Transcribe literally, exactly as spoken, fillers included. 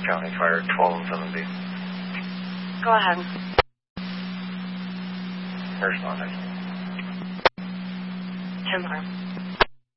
County Fire, twelve seventy. Go ahead. Responding. ten four.